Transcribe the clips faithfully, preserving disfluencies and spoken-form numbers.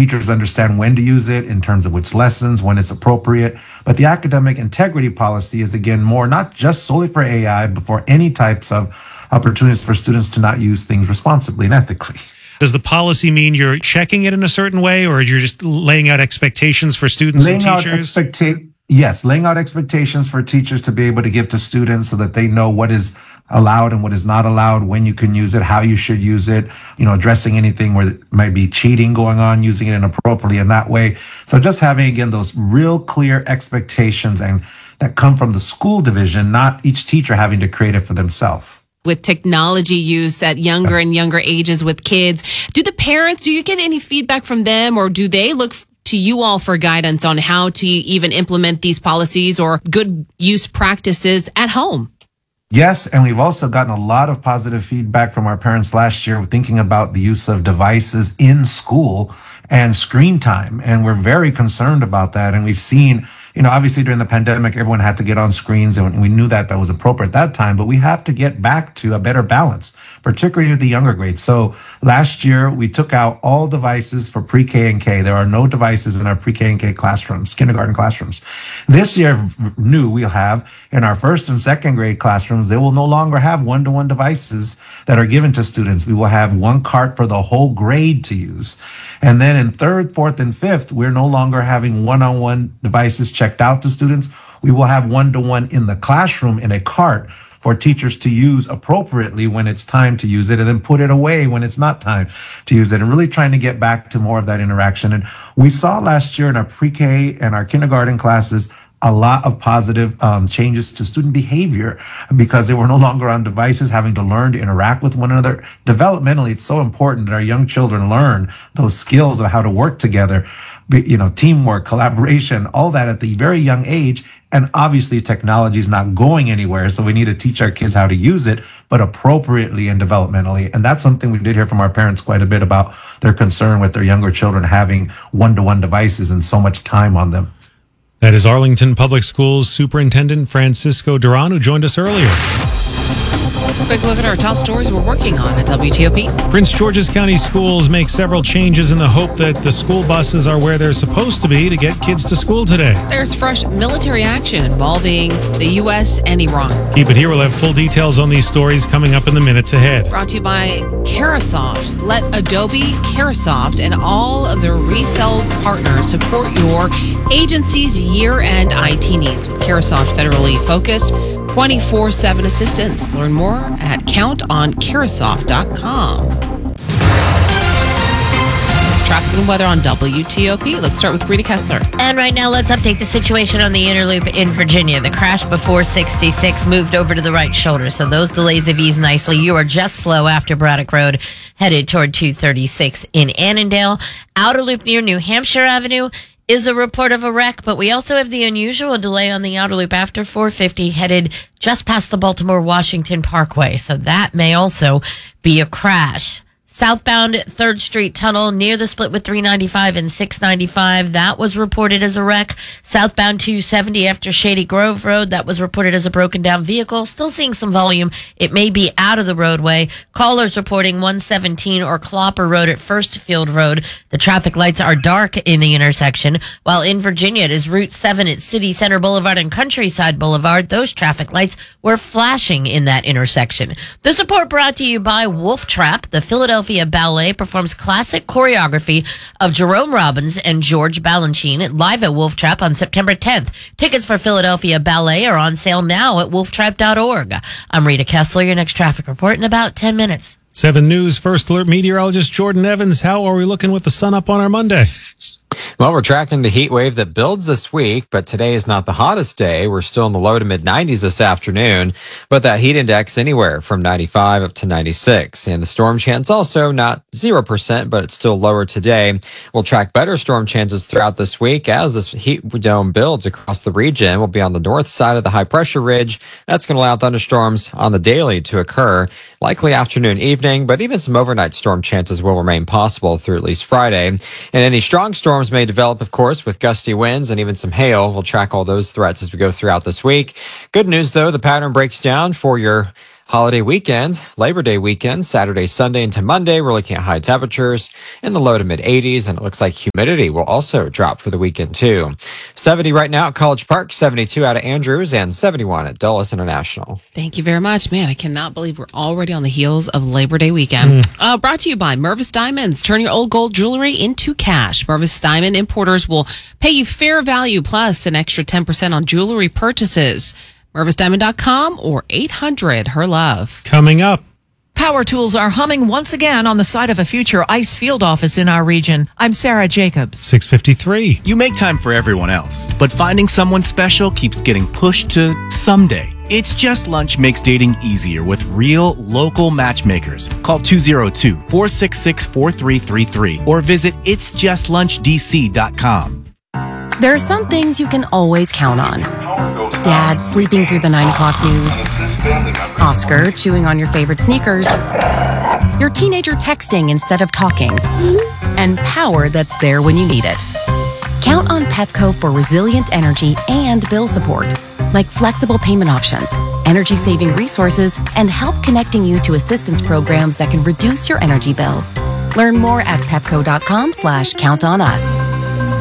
teachers understand when to use it in terms of which lessons, when it's appropriate. But the academic integrity policy is, again, more not just solely for A I, but for any types of opportunities for students to not use things responsibly and ethically. Does the policy mean you're checking it in a certain way, or you're just laying out expectations for students laying and teachers? Out expecta- yes, laying out expectations for teachers to be able to give to students so that they know what is allowed and what is not allowed, when you can use it, how you should use it, you know, addressing anything where it might be cheating going on, using it inappropriately in that way. So just having, again, those real clear expectations and that come from the school division, not each teacher having to create it for themselves. With technology use at younger and younger ages with kids, do the parents, do you get any feedback from them, or do they look to you all for guidance on how to even implement these policies or good use practices at home? Yes, and we've also gotten a lot of positive feedback from our parents last year thinking about the use of devices in school and screen time. And we're very concerned about that. And we've seen, you know, obviously during the pandemic, everyone had to get on screens, and we knew that that was appropriate at that time, but we have to get back to a better balance, particularly with the younger grades. So last year, we took out all devices for pre-K and K. There are no devices in our pre-K and K classrooms, kindergarten classrooms. This year, new, we'll have in our first and second grade classrooms, they will no longer have one-to-one devices that are given to students. We will have one cart for the whole grade to use. And then in third, fourth, and fifth, we're no longer having one-on-one devices checked out to students. We will have one-to-one in the classroom in a cart for teachers to use appropriately when it's time to use it, and then put it away when it's not time to use it, and really trying to get back to more of that interaction. And we saw last year in our pre-K and our kindergarten classes a lot of positive um, changes to student behavior because they were no longer on devices, having to learn to interact with one another. Developmentally, it's so important that our young children learn those skills of how to work together, you know, teamwork, collaboration, all that at the very young age. And obviously technology is not going anywhere, so we need to teach our kids how to use it, but appropriately and developmentally. And that's something we did hear from our parents quite a bit about their concern with their younger children having one-to-one devices and so much time on them. That is Arlington Public Schools Superintendent Francisco Duran, who joined us earlier. Quick look at our top stories we're working on at W T O P. Prince George's County Schools make several changes in the hope that the school buses are where they're supposed to be to get kids to school today. There's fresh military action involving the U S and Iran. Keep it here. We'll have full details on these stories coming up in the minutes ahead. Brought to you by Carahsoft. Let Adobe, Carahsoft, and all of their resale partners support your agency's year-end I T needs with Carahsoft federally focused twenty-four seven assistance. Learn more at count on Carahsoft dot com. Traffic and weather on W T O P. Let's start with Rita Kessler. And right now, let's update the situation on the inner loop in Virginia. The crash before sixty-six moved over to the right shoulder, so those delays have eased nicely. You are just slow after Braddock Road, headed toward two thirty-six in Annandale. Outer loop near New Hampshire Avenue is a report of a wreck, but we also have the unusual delay on the outer loop after four fifty, headed just past the Baltimore-Washington Parkway, so that may also be a crash. Southbound third Street Tunnel near the split with three ninety-five and six ninety-five, that was reported as a wreck. Southbound two seventy after Shady Grove Road, that was reported as a broken down vehicle. Still seeing some volume. It may be out of the roadway. Callers reporting one seventeen or Clopper Road at First Field Road. The traffic lights are dark in the intersection. While in Virginia, it is Route seven at City Center Boulevard and Countryside Boulevard. Those traffic lights were flashing in that intersection. This report brought to you by Wolf Trap. The Philadelphia Ballet performs classic choreography of Jerome Robbins and George Balanchine live at Wolf Trap on September tenth. Tickets for Philadelphia Ballet are on sale now at wolf trap dot org. I'm Rita Kessler, your next traffic report in about ten minutes. seven News First Alert meteorologist Jordan Evans. How are we looking with the sun up on our Monday? Well, we're tracking the heat wave that builds this week, but today is not the hottest day. We're still in the low to mid nineties this afternoon, but that heat index anywhere from ninety-five up to ninety-six. And the storm chance also not zero percent, but it's still lower today. We'll track better storm chances throughout this week as this heat dome builds across the region. We'll be on the north side of the high pressure ridge. That's going to allow thunderstorms on the daily to occur, likely afternoon, evening, but even some overnight storm chances will remain possible through at least Friday. And any strong storms may develop, of course, with gusty winds and even some hail. We'll track all those threats as we go throughout this week. Good news, though, the pattern breaks down for your Holiday weekend, Labor Day weekend, Saturday, Sunday into Monday, we're looking at high temperatures in the low to mid eighties, and it looks like humidity will also drop for the weekend too. seventy right now at College Park, seventy-two out of Andrews, and seventy-one at Dulles International. Thank you very much. Man, I cannot believe we're already on the heels of Labor Day weekend. Mm. Uh, brought to you by Mervis Diamonds. Turn your old gold jewelry into cash. Mervis Diamond importers will pay you fair value plus an extra ten percent on jewelry purchases. Mervis Diamond dot com or eight hundred her love. Coming up. Power tools are humming once again on the site of a future ICE field office in our region. I'm Sarah Jacobs. six fifty-three. You make time for everyone else, but finding someone special keeps getting pushed to someday. It's Just Lunch makes dating easier with real, local matchmakers. Call two oh two, four six six, four three three three or visit its just lunch d c dot com. There are some things you can always count on. Dad sleeping through the nine o'clock news. Oscar chewing on your favorite sneakers. Your teenager texting instead of talking. And power that's there when you need it. Count on Pepco for resilient energy and bill support, like flexible payment options, energy-saving resources, and help connecting you to assistance programs that can reduce your energy bill. Learn more at pepco.com slash count on us.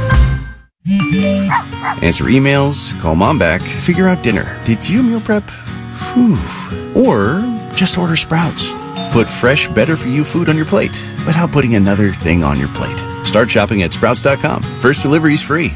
Answer emails, call mom back, figure out dinner. Did you meal prep? Whew. Or just order Sprouts. Put fresh, better-for-you food on your plate without putting another thing on your plate. Start shopping at sprouts dot com. First delivery's free.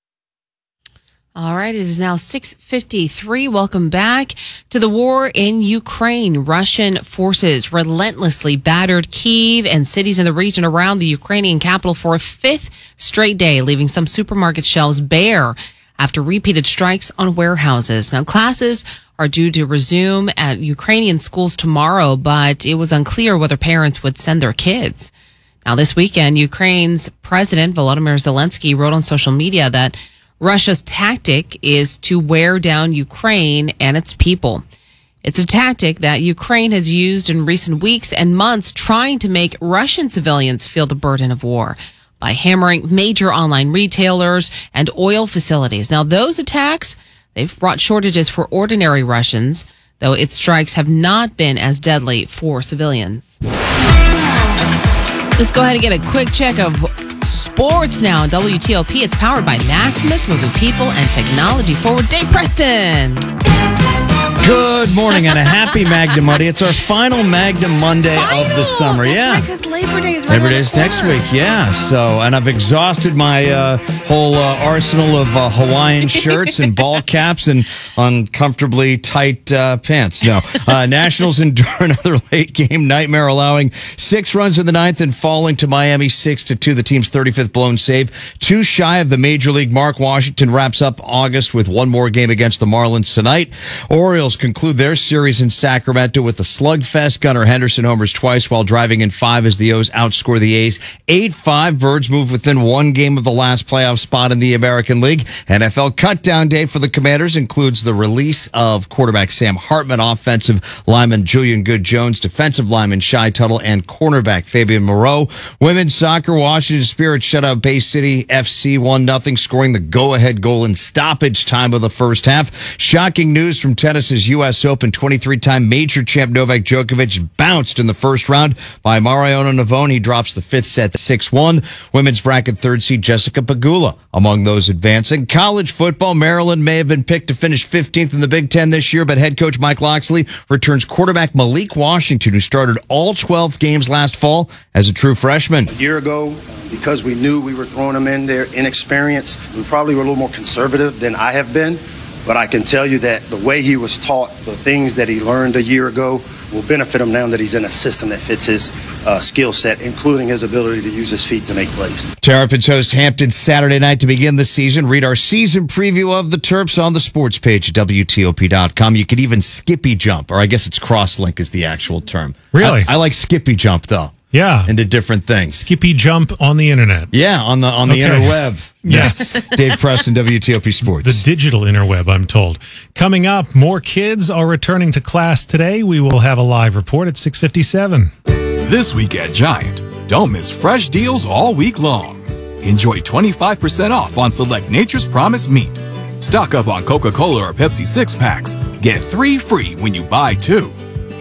All right, it is now six fifty-three. Welcome back to the war in Ukraine. Russian forces relentlessly battered Kyiv and cities in the region around the Ukrainian capital for a fifth straight day, leaving some supermarket shelves bare after repeated strikes on warehouses. Now, classes are due to resume at Ukrainian schools tomorrow, but it was unclear whether parents would send their kids. Now, this weekend, Ukraine's President Volodymyr Zelensky wrote on social media that Russia's tactic is to wear down Ukraine and its people. It's a tactic that Ukraine has used in recent weeks and months, trying to make Russian civilians feel the burden of war by hammering major online retailers and oil facilities. Now, those attacks, they've brought shortages for ordinary Russians, though its strikes have not been as deadly for civilians. Let's go ahead and get a quick check of sports now on W T O P. It's powered by Maximus, moving people and technology forward. Dave Preston. Good morning and a happy Magnum Monday. It's our final Magnum Monday final. of the summer. That's yeah, because right, Labor Day is right Labor Day is next week. Yeah. So, and I've exhausted my uh, whole uh, arsenal of uh, Hawaiian shirts and ball caps and uncomfortably tight uh, pants. No, uh, Nationals endure another late game nightmare, allowing six runs in the ninth and falling to Miami six to two. The team's thirty-fifth blown save, too shy of the major league mark. Washington wraps up August with one more game against the Marlins tonight. Orioles conclude their series in Sacramento with a slugfest. Gunnar Henderson homers twice while driving in five as the O's outscore the A's eight five. Birds move within one game of the last playoff spot in the American League. N F L cutdown day for the Commanders includes the release of quarterback Sam Hartman, offensive lineman Julian Good-Jones, defensive lineman Shai Tuttle, and cornerback Fabian Moreau. Women's soccer, Washington Spirit shut out Bay City F C one nothing, scoring the go-ahead goal in stoppage time of the first half. Shocking news from tennis's U S Open. twenty-three-time major champ Novak Djokovic bounced in the first round by Mariano Navone. He drops the fifth set six one. Women's bracket third seed Jessica Pegula among those advancing. College football, Maryland may have been picked to finish fifteenth in the Big Ten this year, but head coach Mike Locksley returns quarterback Malik Washington, who started all twelve games last fall as a true freshman. A year ago, because we knew we were throwing him in there inexperienced, we probably were a little more conservative than I have been. But I can tell you that the way he was taught, the things that he learned a year ago, will benefit him now that he's in a system that fits his uh, skill set, including his ability to use his feet to make plays. Terrapins host Hampton Saturday night to begin the season. Read our season preview of the Terps on the sports page at W T O P dot com. You can even skippy jump, or I guess it's cross-link is the actual term. Really? I, I like skippy jump, though. Yeah. Into different things. Skippy jump on the internet. Yeah, on the on the Okay. interweb. Yes. Dave Preston, W T O P Sports. The digital interweb, I'm told. Coming up, more kids are returning to class today. We will have a live report at six fifty-seven. This week at Giant, don't miss fresh deals all week long. Enjoy twenty-five percent off on select Nature's Promise meat. Stock up on Coca-Cola or Pepsi six-packs. Get three free when you buy two.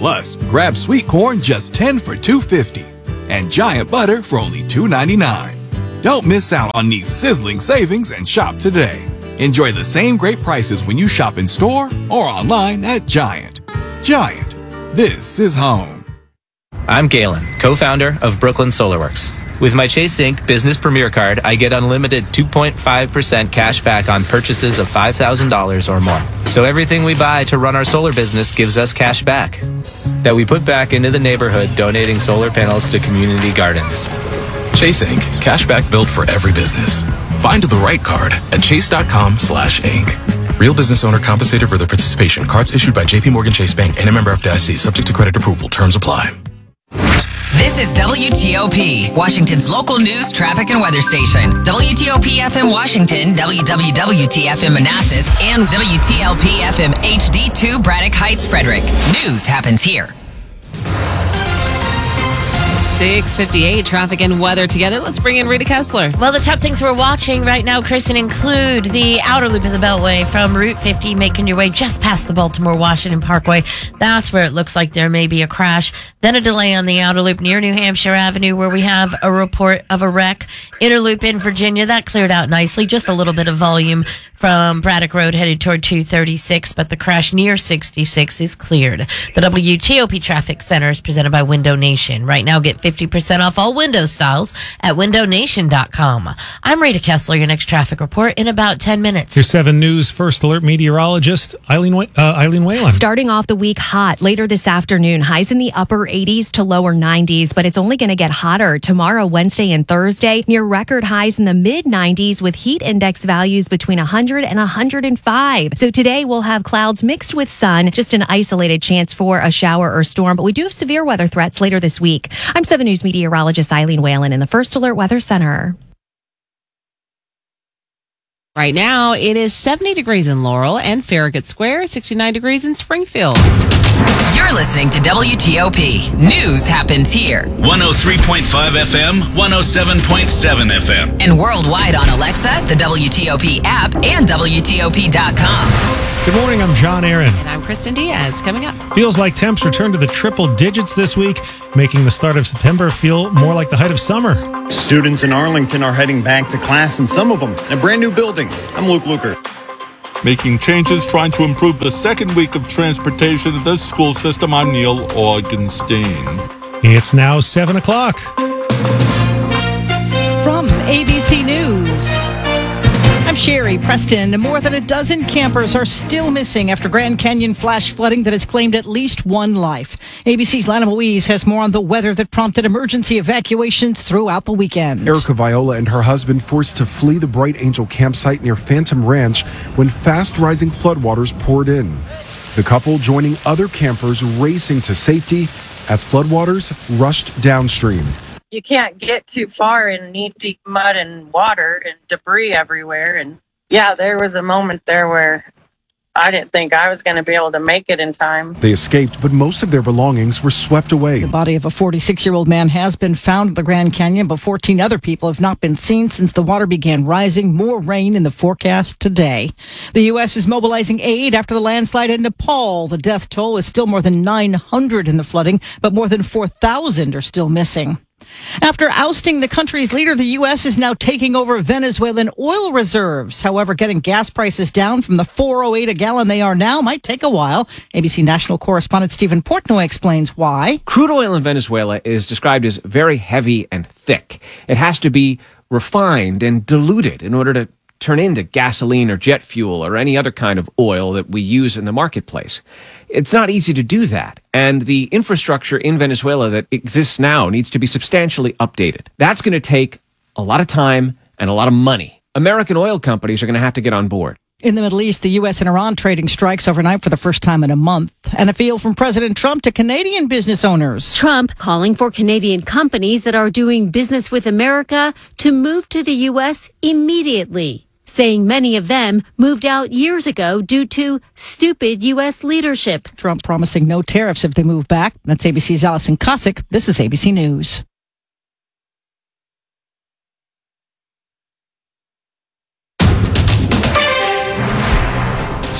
Plus, grab sweet corn just ten for two fifty and giant butter for only two ninety-nine. Don't miss out on these sizzling savings and shop today. Enjoy the same great prices when you shop in store or online at Giant. Giant, this is home. I'm Galen, co-founder of Brooklyn SolarWorks. With my Chase Inc Business Premier Card, I get unlimited two point five percent cash back on purchases of five thousand dollars or more. So everything we buy to run our solar business gives us cash back that we put back into the neighborhood, donating solar panels to community gardens. Chase Incorporated. Cashback built for every business. Find the right card at chase.com slash Inc. Real business owner compensated for their participation. Cards issued by J P Morgan Chase Bank and a member F D I C. Subject to credit approval. Terms apply. This is W T O P, Washington's local news, traffic, and weather station. W T O P F M Washington, W W W T F M Manassas, and W T L P F M H D two Braddock Heights, Frederick. News happens here. six fifty-eight, traffic and weather together. Let's bring in Rita Kessler. Well, the top things we're watching right now, Kristen, include the outer loop of the Beltway from Route fifty, making your way just past the Baltimore-Washington Parkway. That's where it looks like there may be a crash. Then a delay on the outer loop near New Hampshire Avenue, where we have a report of a wreck. Inner loop in Virginia, that cleared out nicely. Just a little bit of volume from Braddock Road headed toward two thirty-six, but the crash near sixty-six is cleared. The W T O P Traffic Center is presented by Window Nation. Right now, get fifty percent off all window styles at window nation dot com. I'm Rita Kessler, your next traffic report in about ten minutes. Your seven News First Alert meteorologist, Eileen, uh, Eileen Whalen. Starting off the week hot later this afternoon, highs in the upper eighties to lower nineties, but it's only going to get hotter tomorrow, Wednesday, and Thursday, near record highs in the mid nineties with heat index values between one hundred and one hundred five. So today we'll have clouds mixed with sun, just an isolated chance for a shower or storm, but we do have severe weather threats later this week. I'm seven News meteorologist Eileen Whalen in the First Alert Weather Center. Right now, it is seventy degrees in Laurel and Farragut Square, sixty-nine degrees in Springfield. You're listening to W T O P. News happens here. one oh three point five F M, one oh seven point seven F M. And worldwide on Alexa, the W T O P app, and W T O P dot com. Good morning, I'm John Aaron. And I'm Kristen Diaz. Coming up. Feels like temps return to the triple digits this week, making the start of September feel more like the height of summer. Students in Arlington are heading back to class, and some of them in a brand new building. I'm Luke Luker. Making changes, trying to improve the second week of transportation in the school system. I'm Neil Augenstein. It's now seven o'clock. From A B C News, I'm Sherry Preston. More than a dozen campers are still missing after Grand Canyon flash flooding that has claimed at least one life. A B C's Lana Louise has more on the weather that prompted emergency evacuations throughout the weekend. Erica Viola and her husband forced to flee the Bright Angel campsite near Phantom Ranch when fast-rising floodwaters poured in. The couple joining other campers racing to safety as floodwaters rushed downstream. You can't get too far in knee-deep mud and water and debris everywhere. And yeah, there was a moment there where I didn't think I was going to be able to make it in time. They escaped, but most of their belongings were swept away. The body of a forty-six-year-old man has been found in the Grand Canyon, but fourteen other people have not been seen since the water began rising. More rain in the forecast today. The U S is mobilizing aid after the landslide in Nepal. The death toll is still more than nine hundred in the flooding, but more than four thousand are still missing. After ousting the country's leader, the U S is now taking over Venezuelan oil reserves. However, getting gas prices down from the four oh eight a gallon they are now might take a while. A B C national correspondent Stephen Portnoy explains why. Crude oil in Venezuela is described as very heavy and thick. It has to be refined and diluted in order to turn into gasoline or jet fuel or any other kind of oil that we use in the marketplace. It's not easy to do that, and the infrastructure in Venezuela that exists now needs to be substantially updated. That's going to take a lot of time and a lot of money. American oil companies are going to have to get on board. In the Middle East, the U S and Iran trading strikes overnight for the first time in a month. And a appeal from President Trump to Canadian business owners. Trump calling for Canadian companies that are doing business with America to move to the U S immediately, saying many of them moved out years ago due to stupid U S leadership. Trump promising no tariffs if they move back. That's A B C's Allison Cossack. This is A B C News.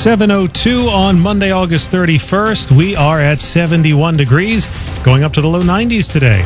seven oh two on Monday, August thirty-first. We are at seventy-one degrees, going up to the low nineties today.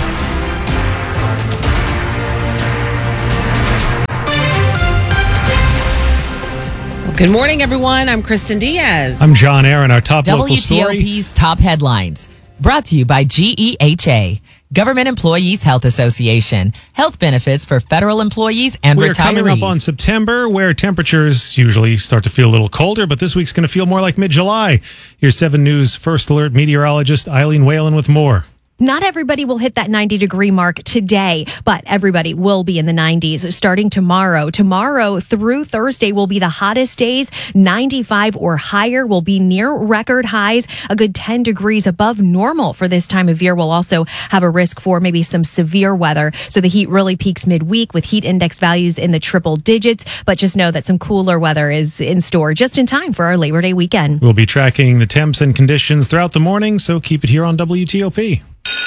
Good morning, everyone. I'm Kristen Diaz. I'm John Aaron. Our top local W T O P's story. top headlines. Brought to you by G E H A, Government Employees Health Association. Health benefits for federal employees and We're retirees. coming up on September, where temperatures usually start to feel a little colder, but this week's going to feel more like mid-July. Here's seven News First Alert meteorologist Eileen Whalen with more. Not everybody will hit that ninety degree mark today, but everybody will be in the nineties starting tomorrow. Tomorrow through Thursday will be the hottest days. ninety-five or higher will be near record highs, a good ten degrees above normal for this time of year. We'll also have a risk for maybe some severe weather. So the heat really peaks midweek with heat index values in the triple digits, but just know that some cooler weather is in store just in time for our Labor Day weekend. We'll be tracking the temps and conditions throughout the morning, so keep it here on W T O P.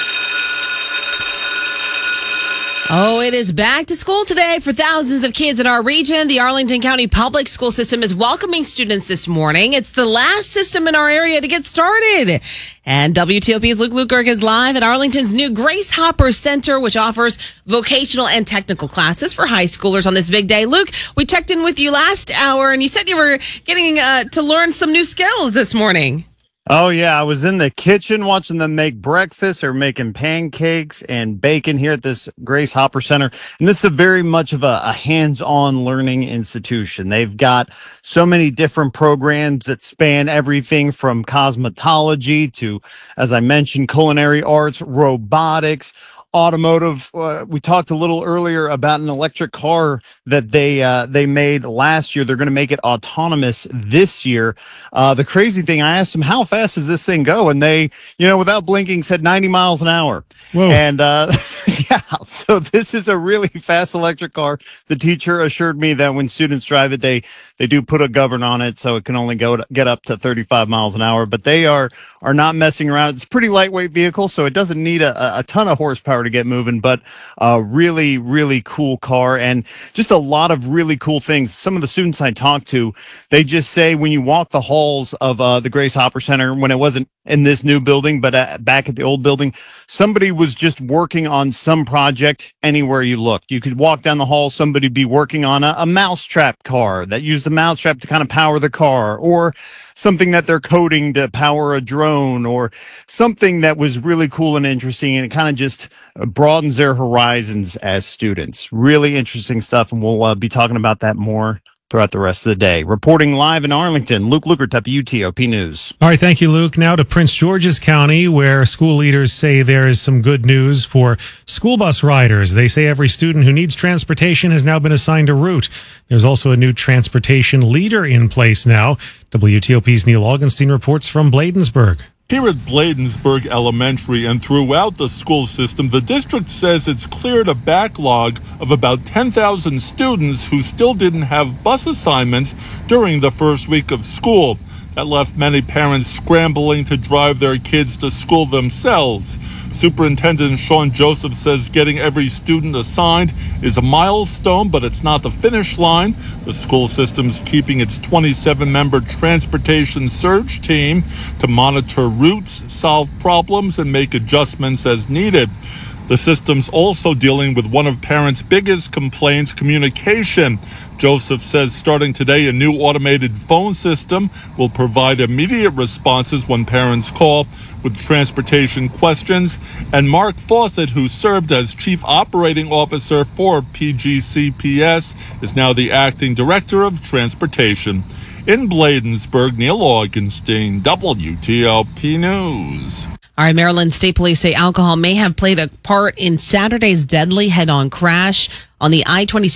Oh, it is back to school today for thousands of kids in our region. The Arlington County Public School System is welcoming students this morning. It's the last system in our area to get started. And W T O P's Luke Lukert is live at Arlington's new Grace Hopper Center, which offers vocational and technical classes for high schoolers on this big day. Luke, we checked in with you last hour, and you said you were getting uh, to learn some new skills this morning. Oh, yeah. I was in the kitchen watching them make breakfast or making pancakes and bacon here at this Grace Hopper Center. And this is a very much of a, a hands-on learning institution. They've got so many different programs that span everything from cosmetology to, as I mentioned, culinary arts, robotics, automotive. Uh, we talked a little earlier about an electric car that they uh, they made last year. They're going to make it autonomous this year. Uh, the crazy thing, I asked them, how fast does this thing go? And they, you know, without blinking, said ninety miles an hour. Whoa. And uh, yeah, so this is a really fast electric car. The teacher assured me that when students drive it, they they do put a govern on it, so it can only go to, get up to thirty-five miles an hour. But they are are not messing around. It's a pretty lightweight vehicle, so it doesn't need a, a ton of horsepower to get moving, but a really, really cool car and just a lot of really cool things. Some of the students I talked to, they just say when you walk the halls of uh, the Grace Hopper Center, when it wasn't in this new building, but uh, back at the old building, somebody was just working on some project anywhere you looked. You could walk down the hall, somebody be working on a, a mousetrap car that used the mousetrap to kind of power the car, or something that they're coding to power a drone, or something that was really cool and interesting, and it kind of just broadens their horizons as students. Really interesting stuff, and we'll uh, be talking about that more throughout the rest of the day. Reporting live in Arlington, Luke Lukert, W T O P News. All right, thank you, Luke. Now to Prince George's County, where school leaders say there is some good news for school bus riders. They say every student who needs transportation has now been assigned a route. There's also a new transportation leader in place now. W T O P's Neil Augenstein reports from Bladensburg. Here at Bladensburg Elementary and throughout the school system, the district says it's cleared a backlog of about ten thousand students who still didn't have bus assignments during the first week of school. That left many parents scrambling to drive their kids to school themselves. Superintendent Sean Joseph says getting every student assigned is a milestone, but it's not the finish line. The school system's keeping its twenty-seven member transportation surge team to monitor routes, solve problems, and make adjustments as needed. The system's also dealing with one of parents' biggest complaints, communication. Joseph says starting today, a new automated phone system will provide immediate responses when parents call with transportation questions. And Mark Fawcett, who served as Chief Operating Officer for P G C P S, is now the Acting Director of Transportation. In Bladensburg, Neil Augenstein, W T O P News. All right, Maryland State Police say alcohol may have played a part in Saturday's deadly head-on crash on the I twenty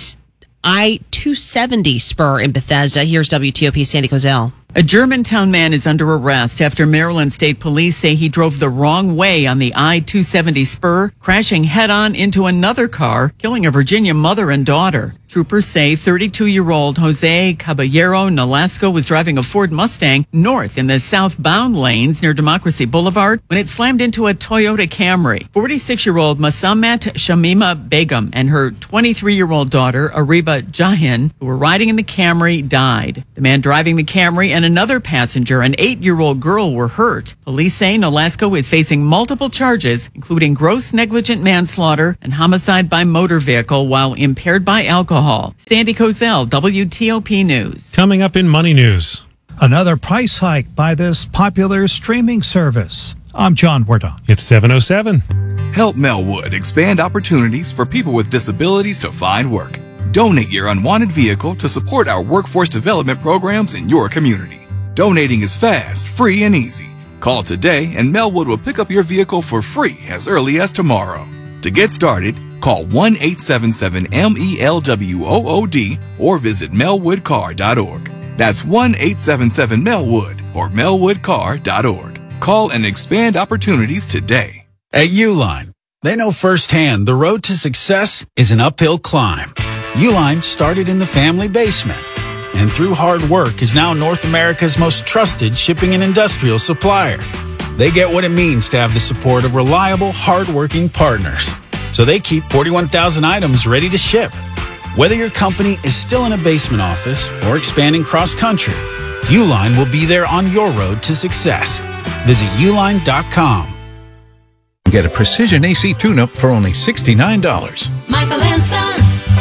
I two seventy spur in Bethesda. Here's W T O P's Sandy Kozel. A Germantown man is under arrest after Maryland State Police say he drove the wrong way on the I two seventy spur, crashing head-on into another car, killing a Virginia mother and daughter. Troopers say thirty-two-year-old Jose Caballero Nolasco was driving a Ford Mustang north in the southbound lanes near Democracy Boulevard when it slammed into a Toyota Camry. forty-six-year-old Masamat Shamima Begum and her twenty-three-year-old daughter, Ariba Jahin, who were riding in the Camry, died. The man driving the Camry and another passenger, an eight-year-old girl, were hurt. Police say Nolasco is facing multiple charges, including gross negligent manslaughter and homicide by motor vehicle while impaired by alcohol. Sandy Kozel, W T O P News. Coming up in Money News. Another price hike by this popular streaming service. I'm John Wardon. It's seven oh seven. Help Melwood expand opportunities for people with disabilities to find work. Donate your unwanted vehicle to support our workforce development programs in your community. Donating is fast, free, and easy. Call today and Melwood will pick up your vehicle for free as early as tomorrow. To get started, call one eight seven seven M E L W O O D or visit melwood car dot org. That's one eight seven seven Melwood or melwood car dot org. Call and expand opportunities today. At Uline, they know firsthand the road to success is an uphill climb. Uline started in the family basement and through hard work is now North America's most trusted shipping and industrial supplier. They get what it means to have the support of reliable, hard-working partners. So they keep forty-one thousand items ready to ship. Whether your company is still in a basement office or expanding cross-country, Uline will be there on your road to success. Visit uline dot com. Get a precision A C tune-up for only sixty-nine dollars. Michael and Son.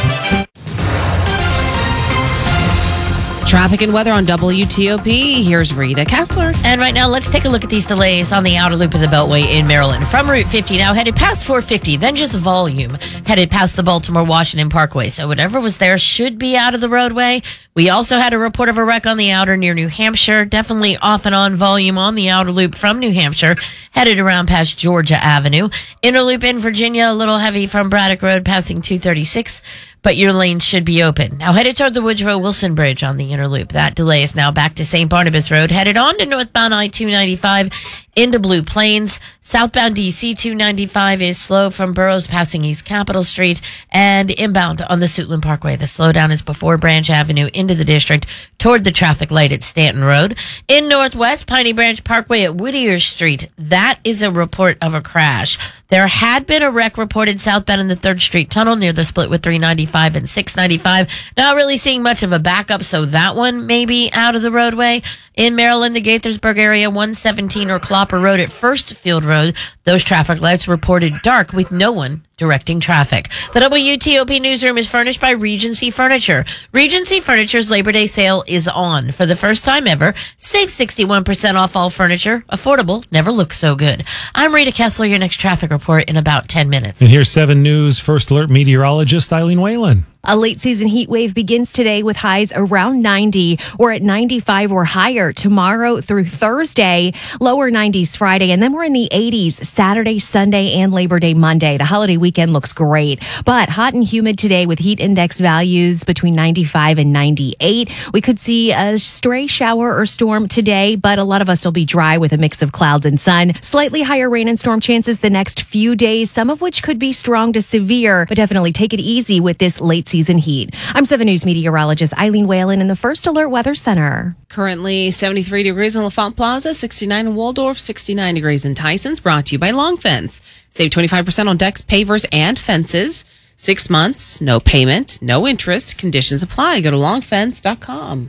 Traffic and weather on W T O P. Here's Rita Kessler. And right now, let's take a look at these delays on the outer loop of the Beltway in Maryland. From Route fifty now, headed past four fifty, then just volume, headed past the Baltimore-Washington Parkway. So whatever was there should be out of the roadway. We also had a report of a wreck on the outer near New Hampshire. Definitely off and on volume on the outer loop from New Hampshire, headed around past Georgia Avenue. Inner loop in Virginia, a little heavy from Braddock Road, passing two thirty-six. But your lane should be open. Now headed toward the Woodrow Wilson Bridge on the inner loop. That delay is now back to Saint Barnabas Road, headed on to northbound I two ninety-five into Blue Plains. Southbound D C two ninety-five is slow from Burroughs passing East Capitol Street, and inbound on the Suitland Parkway. The slowdown is before Branch Avenue into the district toward the traffic light at Stanton Road. In Northwest, Piney Branch Parkway at Whittier Street. That is a report of a crash. There had been a wreck reported southbound in the third Street Tunnel near the split with three ninety-five and six ninety-five. Not really seeing much of a backup, so that one may be out of the roadway. In Maryland, the Gaithersburg area, one seventeen or Clopper Road at First Field Road. Those traffic lights reported dark with no one directing traffic. The W T O P newsroom is furnished by Regency Furniture. Regency Furniture's Labor Day sale is on. For the first time ever, save sixty-one percent off all furniture. Affordable, never looks so good. I'm Rita Kessler, your next traffic report in about ten minutes. And here's seven News First Alert meteorologist Eileen Whalen. A late season heat wave begins today with highs around ninety or at ninety-five or higher tomorrow through Thursday, lower nineties Friday, and then we're in the eighties Saturday, Sunday, and Labor Day Monday. The holiday weekend looks great, but hot and humid today with heat index values between ninety-five and ninety-eight. We could see a stray shower or storm today, but a lot of us will be dry with a mix of clouds and sun. Slightly higher rain and storm chances the next few days, some of which could be strong to severe, but definitely take it easy with this late season heat. I'm seven News meteorologist Eileen Whalen in the First Alert Weather Center. Currently seventy-three degrees in LaFont Plaza, sixty-nine in Waldorf, sixty-nine degrees in Tyson's. Brought to you by Long Fence. Save twenty-five percent on decks, pavers, and fences. Six months, no payment, no interest. Conditions apply. Go to long fence dot com.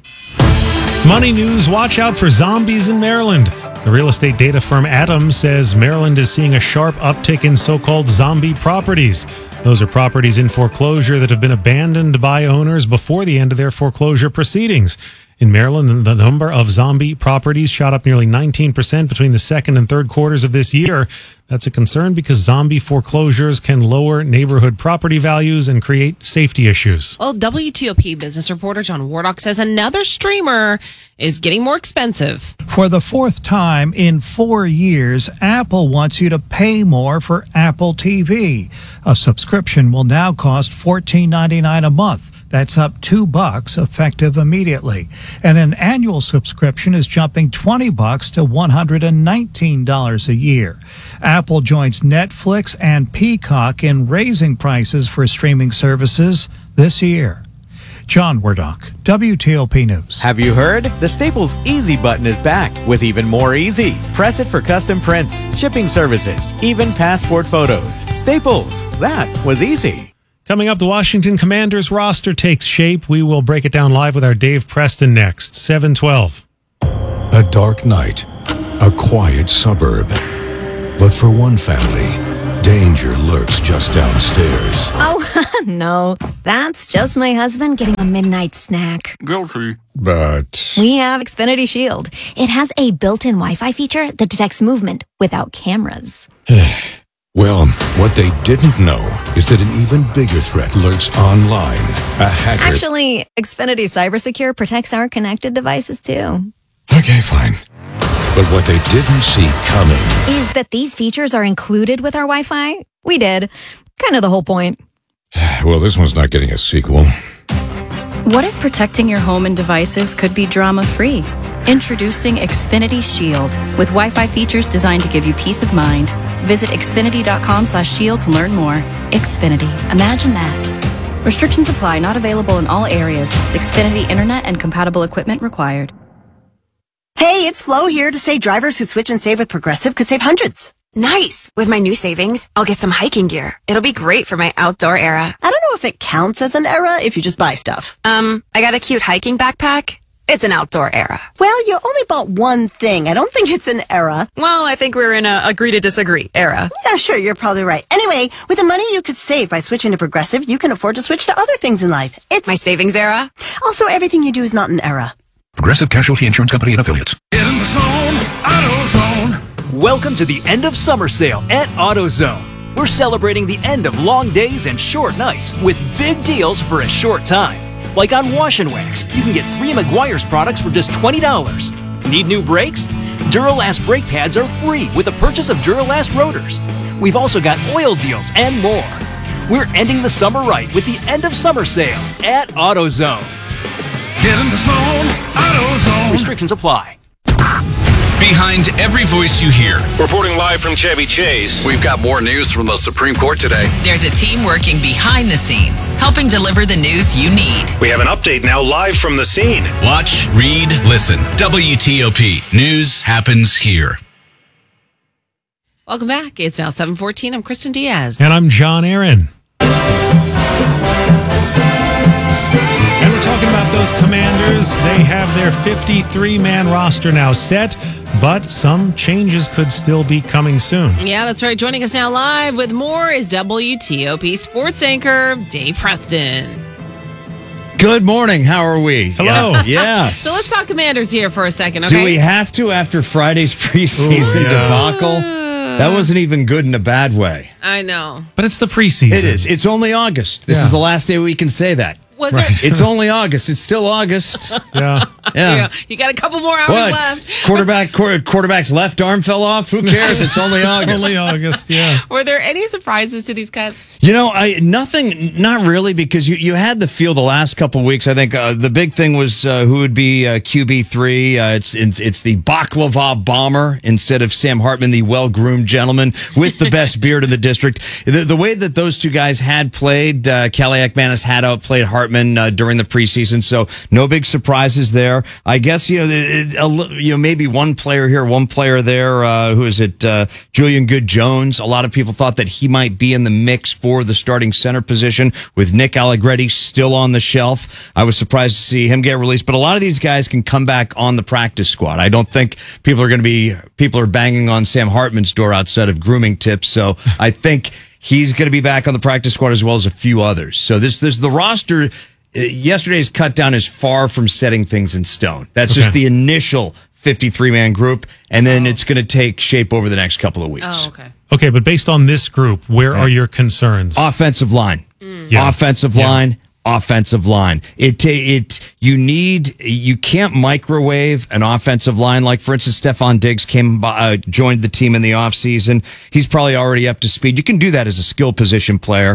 Money News, watch out for zombies in Maryland. The real estate data firm Adams says Maryland is seeing a sharp uptick in so-called zombie properties. Those are properties in foreclosure that have been abandoned by owners before the end of their foreclosure proceedings. In Maryland, the number of zombie properties shot up nearly nineteen percent between the second and third quarters of this year. That's a concern because zombie foreclosures can lower neighborhood property values and create safety issues. Well, W T O P business reporter John Wardock says another streamer is getting more expensive. For the fourth time in four years, Apple wants you to pay more for Apple T V. A subscription will now cost fourteen ninety-nine a month. That's up two bucks effective immediately. And an annual subscription is jumping twenty bucks to one hundred nineteen dollars a year. Apple joins Netflix and Peacock in raising prices for streaming services this year. John Wardock, W T O P News. Have you heard? The Staples Easy button is back with even more easy. Press it for custom prints, shipping services, even passport photos. Staples, that was easy. Coming up, the Washington Commanders roster takes shape. We will break it down live with our Dave Preston next, seven twelve. A dark night, a quiet suburb. But for one family, danger lurks just downstairs. Oh, no. That's just my husband getting a midnight snack. Guilty. But We have Xfinity Shield. It has a built-in Wi-Fi feature that detects movement without cameras. well, what they didn't know is that an even bigger threat lurks online. A hacker. Actually, Xfinity CyberSecure protects our connected devices too. Okay, fine. But what they didn't see coming Is that these features are included with our Wi-Fi? We did. Kind of the whole point. Well, this one's not getting a sequel. What if protecting your home and devices could be drama-free? Introducing Xfinity Shield with Wi-Fi features designed to give you peace of mind. Visit xfinity.com slash shield to learn more. Xfinity. Imagine that. Restrictions apply. Not available in all areas. Xfinity Internet and compatible equipment required. Hey, it's Flo here to say drivers who switch and save with Progressive could save hundreds. Nice! With my new savings, I'll get some hiking gear. It'll be great for my outdoor era. I don't know if it counts as an era if you just buy stuff. Um, I got a cute hiking backpack. It's an outdoor era. Well, you only bought one thing. I don't think it's an era. Well, I think we're in a agree to disagree era. Yeah, sure, you're probably right. Anyway, with the money you could save by switching to Progressive, you can afford to switch to other things in life. It's my savings era. Also, everything you do is not an era. Progressive Casualty Insurance Company and Affiliates. Get in the zone, AutoZone. Welcome to the end of summer sale at AutoZone. We're celebrating the end of long days and short nights with big deals for a short time. Like on Wash and Wax, you can get three Meguiar's products for just twenty dollars. Need new brakes? Duralast brake pads are free with the purchase of Duralast rotors. We've also got oil deals and more. We're ending the summer right with the end of summer sale at AutoZone. Get in the zone, AutoZone. Restrictions apply. Behind every voice you hear. Reporting live from Chevy Chase. We've got more news from the Supreme Court today. There's a team working behind the scenes, helping deliver the news you need. We have an update now live from the scene. Watch, read, listen. W T O P. News happens here. Welcome back. It's now seven fourteen. I'm Kristen Diaz. And I'm John Aaron. And we're talking about those Commanders. They have their fifty-three man roster now set, but some changes could still be coming soon. Yeah, that's right. Joining us now live with more is W T O P sports anchor Dave Preston. Good morning. How are we? Hello. Yeah. Yes. So let's talk Commanders here for a second, okay? Do we have to after Friday's preseason Ooh, yeah. debacle? That wasn't even good in a bad way. I know. But it's the preseason. It is. It's only August. This Yeah. is the last day we can say that. Was Right. there? It's only August. It's still August. Yeah. Yeah. Yeah, you got a couple more hours What? left. Quarterback, quarter, quarterback's left arm fell off. Who cares? It's only It's August. only August, yeah. Were there any surprises to these cuts? You know, I nothing, not really, because you, you had the feel the last couple of weeks. I think uh, the big thing was uh, who would be uh, Q B three. Uh, it's, it's it's the baklava bomber instead of Sam Hartman, the well groomed gentleman with the best beard in the district. The, the way that those two guys had played, uh, Kelly Ekmanis had outplayed Hartman uh, during the preseason, so no big surprises there. I guess you know, it, a, you know, maybe one player here, one player there. Uh, who is it? Uh, Julian Good-Jones. A lot of people thought that he might be in the mix for the starting center position with Nick Allegretti still on the shelf. I was surprised to see him get released, but a lot of these guys can come back on the practice squad. I don't think people are going to be, people are banging on Sam Hartman's door outside of grooming tips. So I think he's going to be back on the practice squad as well as a few others. So this, this, the roster, yesterday's cut down is far from setting things in stone. That's Okay. just the initial fifty-three man group, and then it's going to take shape over the next couple of weeks. Oh, okay. Okay, but based on this group, where are your concerns? Offensive line, Yeah. offensive Yeah. line, offensive line. It ta- it you need you can't microwave an offensive line. Like for instance, Stephon Diggs came by, uh, joined the team in the offseason. He's probably already up to speed. You can do that as a skill position player.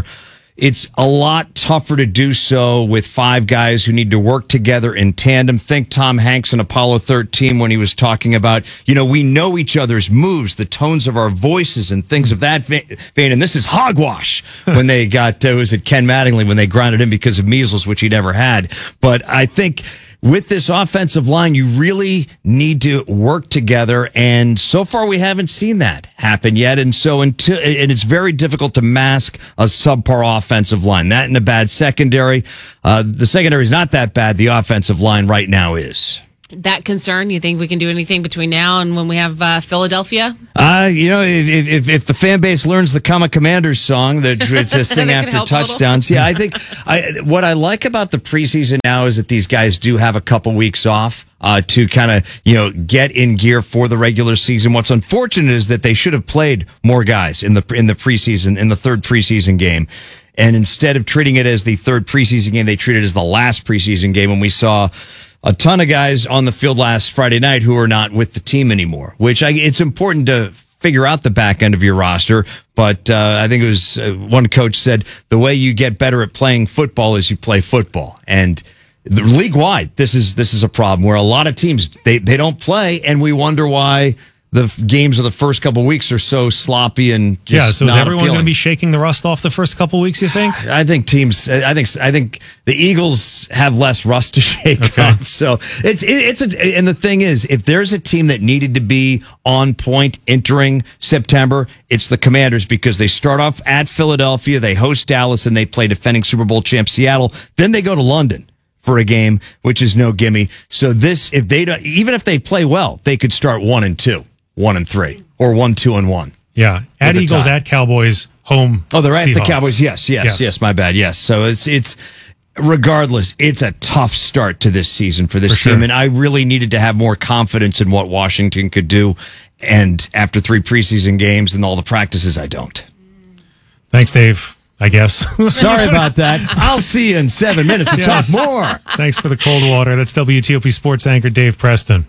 it's a lot tougher to do so with five guys who need to work together in tandem. Think Tom Hanks in Apollo thirteen when he was talking about, you know, we know each other's moves, the tones of our voices and things of that vein. And this is hogwash when they got, uh, was it Ken Mattingly when they grounded him because of measles, which he never had. But I think with this offensive line, you really need to work together. And so far, we haven't seen that happen yet. And so until, and it's very difficult to mask a subpar offensive line. That and a bad secondary. Uh, the secondary is not that bad. The offensive line right now is. That concern, you think we can do anything between now and when we have uh, Philadelphia? Uh, you know, if, if if the fan base learns the Comma Commanders song that to sing after touchdowns, yeah, I think I, what I like about the preseason now is that these guys do have a couple weeks off uh, to kind of, you know, get in gear for the regular season. What's unfortunate is that they should have played more guys in the in the preseason, in the third preseason game. And instead of treating it as the third preseason game, they treated it as the last preseason game. And we saw a ton of guys on the field last Friday night who are not with the team anymore, which I, it's important to figure out the back end of your roster. But uh, I think it was uh, one coach said the way you get better at playing football is you play football. And the league wide, this is this is a problem where a lot of teams, they, they don't play, and we wonder why the games of the first couple of weeks are so sloppy and just yeah. So is not everyone going to appealing. be shaking the rust off the first couple of weeks? You think? I think teams. I think. I think the Eagles have less rust to shake Okay. off. So it's it, it's a. And the thing is, if there's a team that needed to be on point entering September, it's the Commanders, because they start off at Philadelphia, they host Dallas, and they play defending Super Bowl champ Seattle. Then they go to London for a game, which is no gimme. So this, if they don't, even if they play well, they could start one and two. One and three, or one, two, and one. Yeah, at With a Eagles, tie. at Cowboys, home. Oh, they're at the Seahawks. Cowboys. Yes, yes, yes, Yes. My bad. Yes. So it's it's regardless, it's a tough start to this season for this For team, sure. and I really needed to have more confidence in what Washington could do. And after three preseason games and all the practices, I don't. Thanks, Dave. I guess. Sorry about that. I'll see you in seven minutes to Yes. talk more. Thanks for the cold water. That's W T O P sports anchor Dave Preston.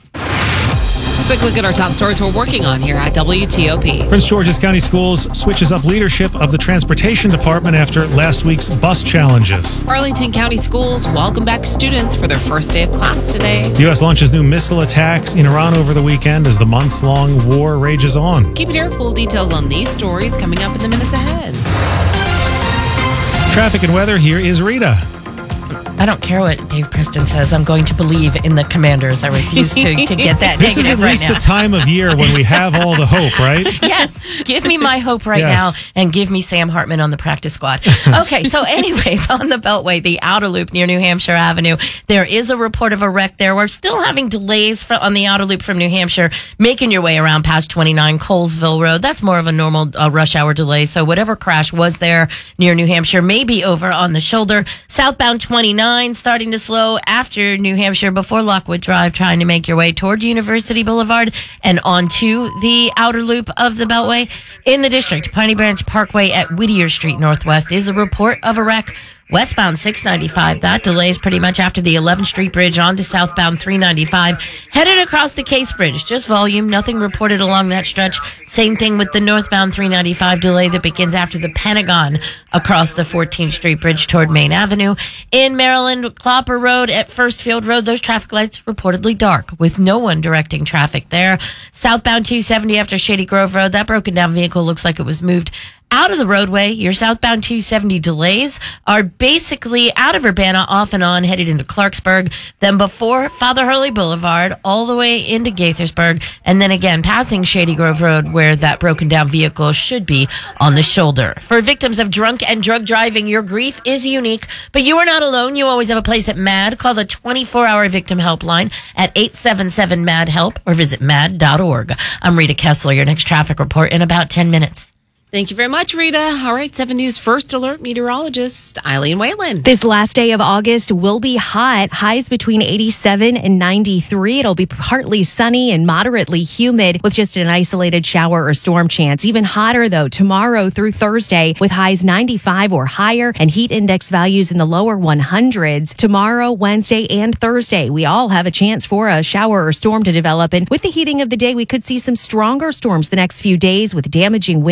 Quick look at our top stories we're working on here at W T O P. Prince George's County Schools switches up leadership of the transportation department after last week's bus challenges. Arlington County Schools welcome back students for their first day of class today. The U S launches new missile attacks in Iran over the weekend as the months-long war rages on. Keep it here. Full details on these stories coming up in the minutes ahead. Traffic and weather, here is Rita. I don't care what Dave Preston says. I'm going to believe in the Commanders. I refuse to, to get that This is at negative right least now. the time of year when we have all the hope, right? Yes, give me my hope right Yes. now, and give me Sam Hartman on the practice squad. Okay, so anyways, on the Beltway, the outer loop near New Hampshire Avenue, there is a report of a wreck there. We're still having delays for, on the outer loop from New Hampshire, making your way around past twenty-nine Colesville Road. That's more of a normal uh, rush hour delay. So whatever crash was there near New Hampshire may be over on the shoulder. Southbound twenty-nine starting to slow after New Hampshire before Lockwood Drive, trying to make your way toward University Boulevard and onto the outer loop of the Beltway. In the district, Piney Branch Parkway at Whittier Street Northwest is a report of a wreck. Westbound six ninety-five, that delays pretty much after the eleventh Street Bridge onto southbound three ninety-five. Headed across the Case Bridge, just volume, nothing reported along that stretch. Same thing with the northbound three ninety-five delay that begins after the Pentagon across the fourteenth Street Bridge toward Main Avenue. In Maryland, Clopper Road at First Field Road, those traffic lights reportedly dark with no one directing traffic there. Southbound two seventy after Shady Grove Road, that broken down vehicle looks like it was moved out of the roadway. Your southbound two seventy delays are basically out of Urbana, off and on, headed into Clarksburg, then before Father Hurley Boulevard, all the way into Gaithersburg, and then again passing Shady Grove Road, where that broken down vehicle should be on the shoulder. For victims of drunk and drug driving, your grief is unique, but you are not alone. You always have a place at MAD. Call the twenty-four hour victim helpline at eight seven seven MAD HELP or visit mad dot org. I'm Rita Kessler, your next traffic report in about ten minutes. Thank you very much, Rita. All right, seven News First Alert meteorologist Eileen Whalen. This last day of August will be hot. Highs between eighty-seven and ninety-three. It'll be partly sunny and moderately humid with just an isolated shower or storm chance. Even hotter, though, tomorrow through Thursday with highs ninety-five or higher and heat index values in the lower hundreds. Tomorrow, Wednesday, and Thursday, we all have a chance for a shower or storm to develop. And with the heating of the day, we could see some stronger storms the next few days with damaging wind gusts and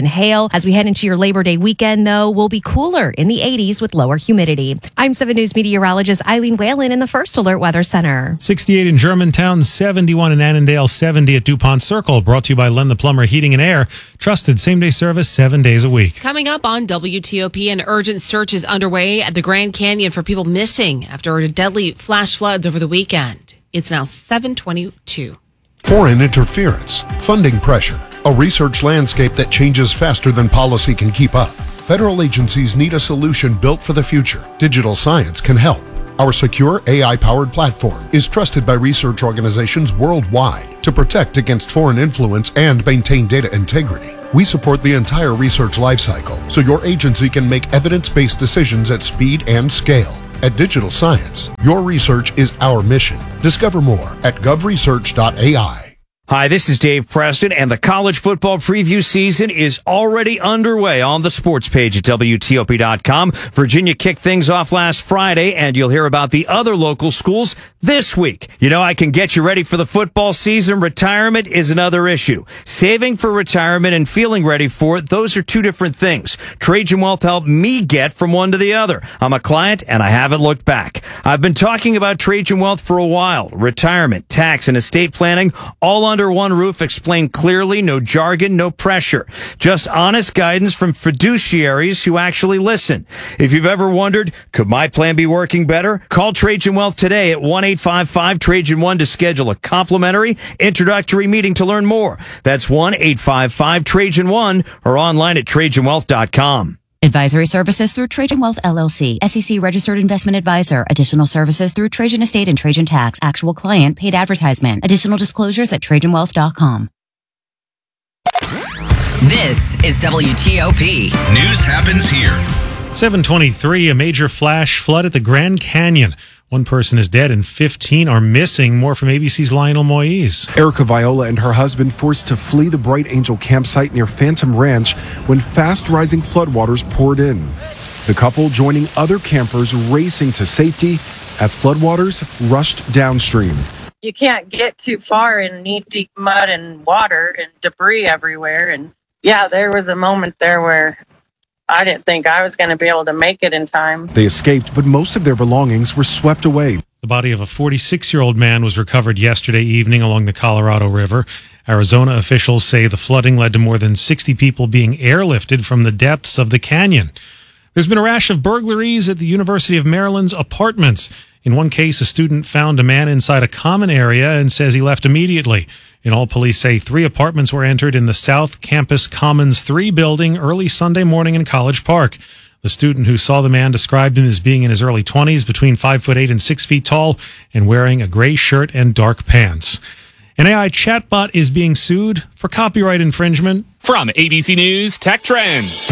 and hail. As we head into your Labor Day weekend, though, we'll be cooler in the eighties with lower humidity. I'm seven News meteorologist Eileen Whalen in the First Alert Weather Center. sixty-eight in Germantown, seventy-one in Annandale, seventy at DuPont Circle. Brought to you by Len the Plumber Heating and Air. Trusted same-day service seven days a week. Coming up on W T O P, an urgent search is underway at the Grand Canyon for people missing after deadly flash floods over the weekend. It's now seven twenty-two. Foreign interference, funding pressure, a research landscape that changes faster than policy can keep up. Federal agencies need a solution built for the future. Digital science can help. Our secure A I-powered platform is trusted by research organizations worldwide to protect against foreign influence and maintain data integrity. We support the entire research lifecycle so your agency can make evidence-based decisions at speed and scale. At Digital Science, your research is our mission. Discover more at gov research dot A I. Hi, this is Dave Preston, and the college football preview season is already underway on the sports page at W T O P dot com. Virginia kicked things off last Friday, and you'll hear about the other local schools this week. You know, I can get you ready for the football season. Retirement is another issue. Saving for retirement and feeling ready for it, those are two different things. Trajan Wealth helped me get from one to the other. I'm a client, and I haven't looked back. I've been talking about Trajan Wealth for a while. Retirement, tax, and estate planning, all under one roof, explained clearly, no jargon, no pressure. Just honest guidance from fiduciaries who actually listen. If you've ever wondered, could my plan be working better? Call Trajan Wealth today at one eight five five Trajan one to schedule a complimentary introductory meeting to learn more. That's one eight five five Trajan one or online at trajan wealth dot com. Advisory services through Trajan Wealth L L C, S E C registered investment advisor. Additional services through Trajan Estate and Trajan Tax. Actual client paid advertisement. Additional disclosures at trajan wealth dot com. This is W T O P. News happens here. seven twenty-three, a major flash flood at the Grand Canyon. One person is dead and fifteen are missing. More from A B C's Lionel Moise. Erica Viola and her husband forced to flee the Bright Angel campsite near Phantom Ranch when fast-rising floodwaters poured in. The couple joining other campers racing to safety as floodwaters rushed downstream. You can't get too far in knee-deep mud and water and debris everywhere. And yeah, there was a moment there where I didn't think I was going to be able to make it in time. They escaped, but most of their belongings were swept away. The body of a forty-six-year-old man was recovered yesterday evening along the Colorado River. Arizona officials say the flooding led to more than sixty people being airlifted from the depths of the canyon. There's been a rash of burglaries at the University of Maryland's apartments. In one case, a student found a man inside a common area and says he left immediately. In all, police say three apartments were entered in the South Campus Commons three building early Sunday morning in College Park. The student who saw the man described him as being in his early twenties, between five foot eight and six feet tall, and wearing a gray shirt and dark pants. An A I chatbot is being sued for copyright infringement. From A B C News Tech Trends.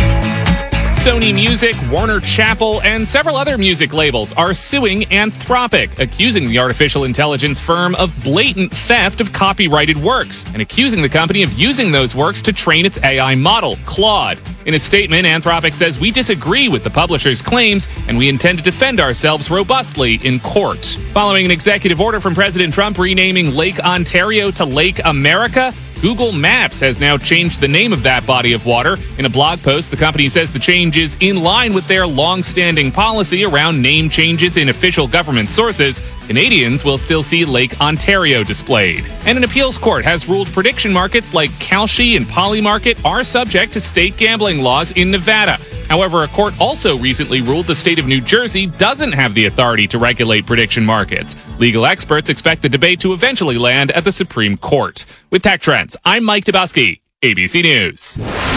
Sony Music, Warner Chappell, and several other music labels are suing Anthropic, accusing the artificial intelligence firm of blatant theft of copyrighted works, and accusing the company of using those works to train its A I model, Claude. In a statement, Anthropic says, "We disagree with the publisher's claims, and we intend to defend ourselves robustly in court." Following an executive order from President Trump renaming Lake Ontario to Lake America, Google Maps has now changed the name of that body of water. In a blog post, the company says the change is in line with their long-standing policy around name changes in official government sources. Canadians will still see Lake Ontario displayed. And an appeals court has ruled prediction markets like Kalshi and Polymarket are subject to state gambling laws in Nevada. However, a court also recently ruled the state of New Jersey doesn't have the authority to regulate prediction markets. Legal experts expect the debate to eventually land at the Supreme Court. With Tech Trends, I'm Mike Dabowski, A B C News.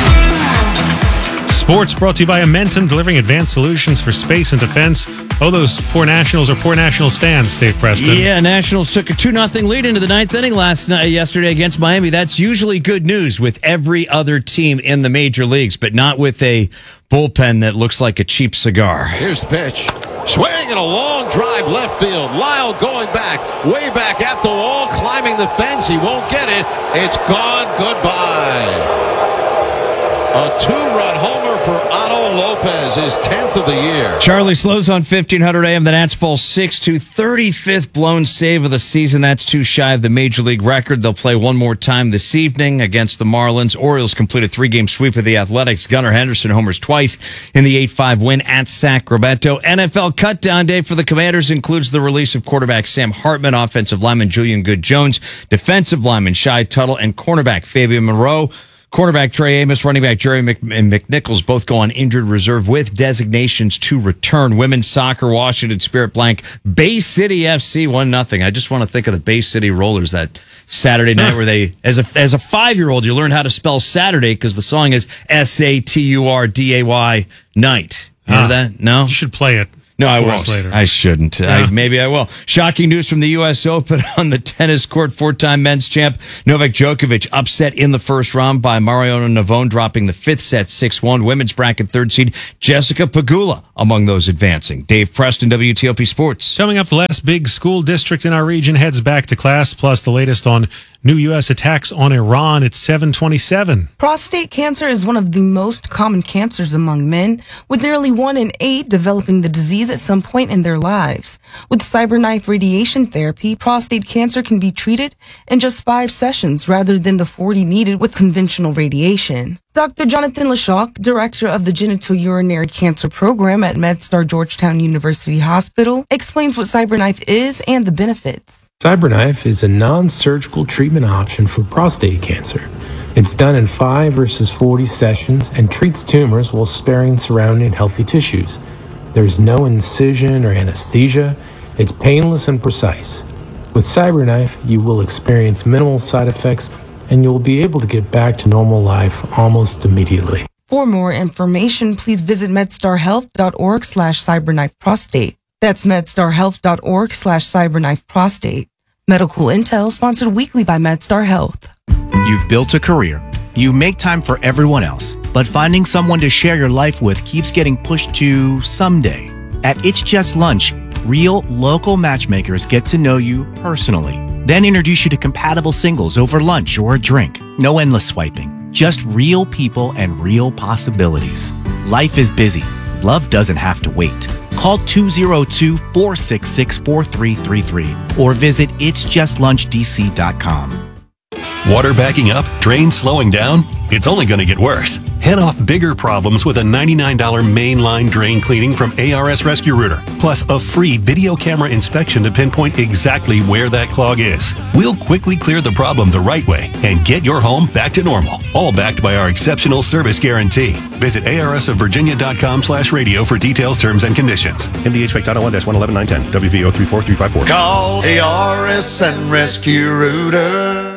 Sports brought to you by Amentum, delivering advanced solutions for space and defense. Oh, those poor Nationals are poor Nationals fans, Dave Preston. Yeah, Nationals took a two nothing lead into the ninth inning last night, yesterday against Miami. That's usually good news with every other team in the major leagues, but not with a bullpen that looks like a cheap cigar. Here's the pitch. Swing and a long drive left field. Lyle going back, way back at the wall, climbing the fence. He won't get it. It's gone. Goodbye. A two-run homer for Otto Lopez, his tenth of the year. Charlie Slows on fifteen hundred A M. The Nats fall six to thirty-fifth blown save of the season. That's too shy of the Major League record. They'll play one more time this evening against the Marlins. Orioles complete a three-game sweep of the Athletics. Gunnar Henderson homers twice in the eight five win at Sacramento. N F L cutdown day for the Commanders includes the release of quarterback Sam Hartman, offensive lineman Julian Good-Jones, defensive lineman Shai Tuttle, and cornerback Fabian Monroe. Cornerback Trey Amos, running back Jerry Mc- and McNichols both go on injured reserve with designations to return. Women's soccer, Washington Spirit blank Bay City F C one nothing. I just want to think of the Bay City Rollers that Saturday night where they, as a as a five-year-old, you learn how to spell Saturday because the song is S A T U R D A Y night. Remember Ah, that? No? You should play it. No, I for won't. us later. I shouldn't. Yeah. I, maybe I will. Shocking news from the U S Open on the tennis court. Four-time men's champ Novak Djokovic upset in the first round by Mariano Navone, dropping the fifth set six one. Women's bracket third seed Jessica Pegula among those advancing. Dave Preston, W T O P Sports. Coming up, the last big school district in our region heads back to class, plus the latest on new U S attacks on Iran at seven twenty-seven. Prostate cancer is one of the most common cancers among men, with nearly one in eight developing the disease at some point in their lives. With CyberKnife radiation therapy, prostate cancer can be treated in just five sessions rather than the forty needed with conventional radiation. Doctor Jonathan Lashock, director of the genitourinary cancer program at MedStar Georgetown University Hospital, explains what CyberKnife is and the benefits. CyberKnife is a non-surgical treatment option for prostate cancer. It's done in five versus forty sessions and treats tumors while sparing surrounding healthy tissues. There's no incision or anesthesia. It's painless and precise. With CyberKnife, you will experience minimal side effects and you'll be able to get back to normal life almost immediately. For more information, please visit medstarhealth.org slash cyberknifeprostate. That's medstarhealth.org slash cyberknifeprostate. Medical Intel sponsored weekly by MedStar Health. You've built a career. You make time for everyone else, but finding someone to share your life with keeps getting pushed to someday. At It's Just Lunch, real local matchmakers get to know you personally, then introduce you to compatible singles over lunch or a drink. No endless swiping, just real people and real possibilities. Life is busy. Love doesn't have to wait. Call two oh two, four six six, four three three three or visit its just lunch d c dot com. Water backing up? Drains slowing down? It's only going to get worse. Head off bigger problems with a ninety-nine dollars mainline drain cleaning from A R S Rescue Rooter, plus a free video camera inspection to pinpoint exactly where that clog is. We'll quickly clear the problem the right way and get your home back to normal, all backed by our exceptional service guarantee. Visit A R S of Virginia dot com slash radio for details, terms, and conditions. M D H Fact Title one dash one eleven nine ten, W V O three four three five four. Call A R S and Rescue Rooter.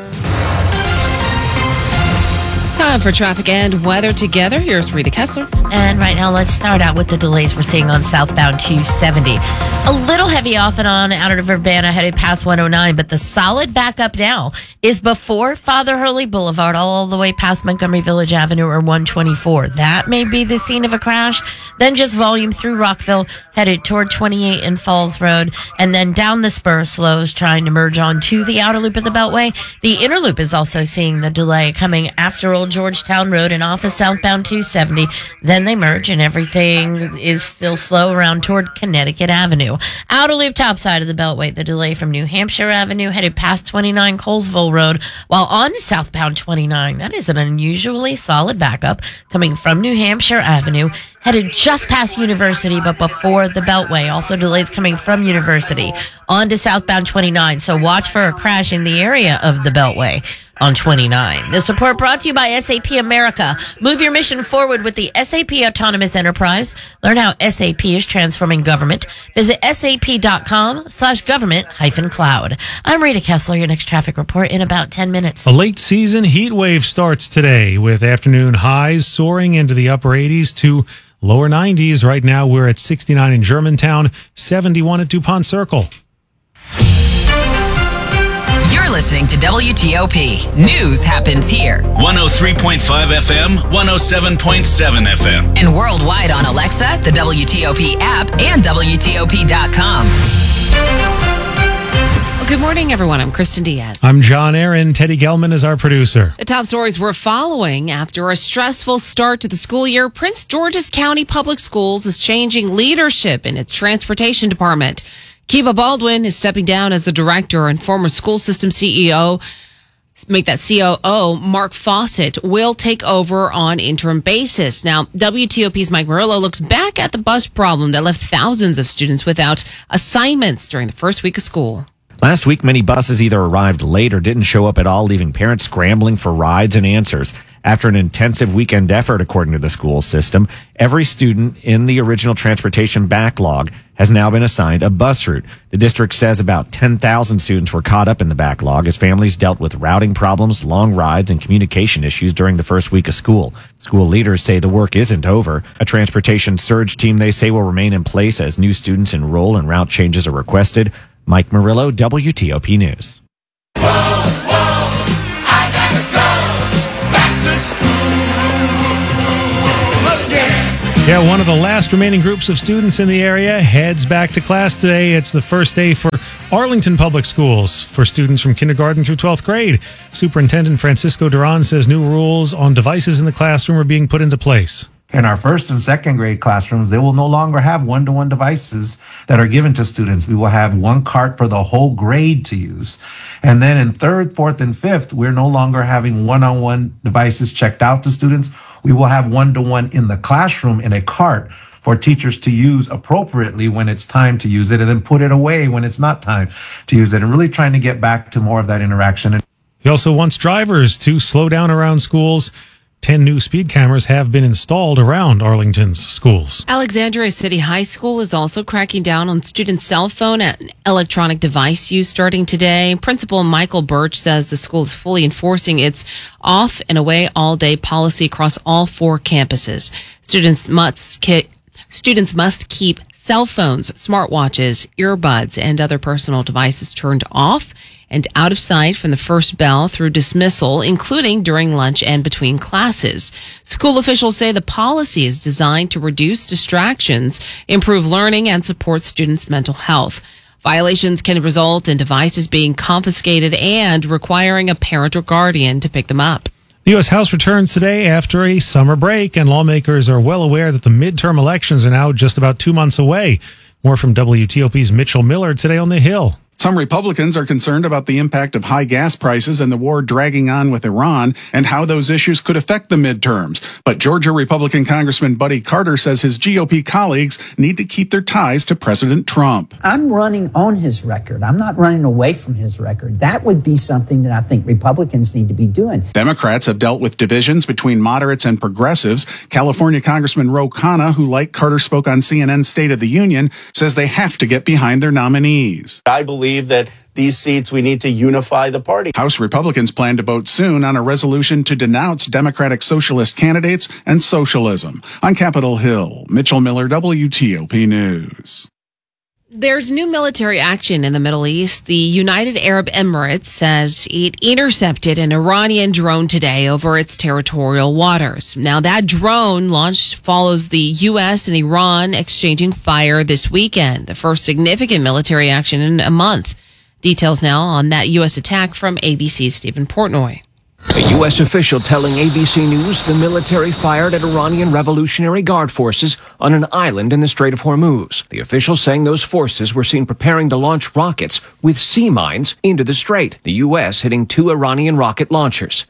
Time for traffic and weather together. Here's Rita Kessler. And right now, let's start out with the delays we're seeing on southbound two seventy. A little heavy off and on out of Urbana headed past one oh nine, but the solid backup now is before Father Hurley Boulevard all the way past Montgomery Village Avenue or one twenty-four. That may be the scene of a crash. Then just volume through Rockville headed toward twenty-eight and Falls Road, and then down the spur slows trying to merge onto the outer loop of the Beltway. The inner loop is also seeing the delay coming after Old Georgetown Road and off of southbound two seventy. Then they merge and everything is still slow around toward Connecticut Avenue. Outer loop top side of the Beltway, the delay from New Hampshire Avenue headed past twenty-nine Colesville Road, while on southbound twenty-nine, that is an unusually solid backup coming from New Hampshire Avenue headed just past University but before the Beltway. Also delays coming from University on to southbound twenty-nine, so watch for a crash in the area of the Beltway on twenty-nine. This report brought to you by S A P America. Move your mission forward with the S A P Autonomous Enterprise. Learn how S A P is transforming government. Visit sap.com slash government hyphen cloud. I'm Rita Kessler. Your next traffic report in about ten minutes. A late season heat wave starts today with afternoon highs soaring into the upper eighties to lower nineties. Right now we're at sixty-nine in Germantown, seventy-one at DuPont Circle. You're listening to W T O P. News happens here. one oh three point five F M, one oh seven point seven F M. And worldwide on Alexa, the W T O P app, and W T O P dot com. Good Good morning, everyone. I'm Kristen Diaz. I'm John Aaron. Teddy Gelman is our producer. The top stories we're following after a stressful start to the school year. Prince George's County Public Schools is changing leadership in its transportation department. Kiva Baldwin is stepping down as the director, and former school system C E O, make that C O O, Mark Fawcett, will take over on interim basis. Now, W T O P's Mike Murillo looks back at the bus problem that left thousands of students without assignments during the first week of school. Last week, many buses either arrived late or didn't show up at all, leaving parents scrambling for rides and answers. After an intensive weekend effort, according to the school system, every student in the original transportation backlog has now been assigned a bus route. The district says about ten thousand students were caught up in the backlog as families dealt with routing problems, long rides, and communication issues during the first week of school. School leaders say the work isn't over. A transportation surge team, they say, will remain in place as new students enroll and route changes are requested. Mike Murillo, W T O P News. Whoa, whoa, I gotta go back to school again. Yeah, one of the last remaining groups of students in the area heads back to class today. It's the first day for Arlington Public Schools for students from kindergarten through twelfth grade. Superintendent Francisco Duran says new rules on devices in the classroom are being put into place. In our first and second grade classrooms, they will no longer have one-to-one devices that are given to students. We will have one cart for the whole grade to use. And then in third, fourth, and fifth, we're no longer having one-on-one devices checked out to students. We will have one-to-one in the classroom in a cart for teachers to use appropriately when it's time to use it, and then put it away when it's not time to use it, and really trying to get back to more of that interaction. He also wants drivers to slow down around schools. Ten new speed cameras have been installed around Arlington's schools. Alexandria City High School is also cracking down on student cell phone and electronic device use starting today. Principal Michael Birch says the school is fully enforcing its off and away all day policy across all four campuses. Students must ki- students must keep cell phones, smartwatches, earbuds, and other personal devices turned off and out of sight from the first bell through dismissal, including during lunch and between classes. School officials say the policy is designed to reduce distractions, improve learning, and support students' mental health. Violations can result in devices being confiscated and requiring a parent or guardian to pick them up. The U S House returns today after a summer break, and lawmakers are well aware that the midterm elections are now just about two months away. More from W T O P's Mitchell Miller today on The Hill. Some Republicans are concerned about the impact of high gas prices and the war dragging on with Iran and how those issues could affect the midterms. But Georgia Republican Congressman Buddy Carter says his G O P colleagues need to keep their ties to President Trump. I'm running on his record. I'm not running away from his record. That would be something that I think Republicans need to be doing. Democrats have dealt with divisions between moderates and progressives. California Congressman Ro Khanna, who like Carter spoke on C N N's State of the Union, says they have to get behind their nominees. I believe that these seats, we need to unify the party. House Republicans plan to vote soon on a resolution to denounce Democratic Socialist candidates and socialism. On Capitol Hill, Mitchell Miller, W T O P News. There's new military action in the Middle East. The United Arab Emirates says it intercepted an Iranian drone today over its territorial waters. Now, that drone launched follows the U S and Iran exchanging fire this weekend, the first significant military action in a month. Details now on that U S attack from A B C's Stephen Portnoy. A U S official telling A B C News the military fired at Iranian Revolutionary Guard forces on an island in the Strait of Hormuz. The official saying those forces were seen preparing to launch rockets with sea mines into the strait, the U S hitting two Iranian rocket launchers.